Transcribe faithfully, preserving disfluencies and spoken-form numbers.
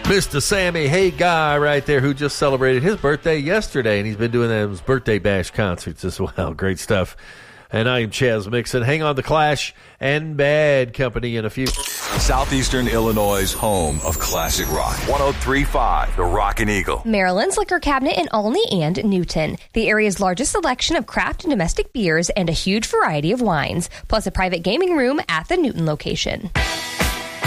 Mister Sammy Hey Guy right there, who just celebrated his birthday yesterday, and he's been doing those birthday bash concerts as well. Great stuff. And I'm Chaz Mixon. Hang on, the Clash and Bad Company in a few. Southeastern Illinois' home of classic rock. one oh three point five, The Rockin' Eagle. Maryland's Liquor Cabinet in Olney and Newton. The area's largest selection of craft and domestic beers and a huge variety of wines, plus a private gaming room at the Newton location.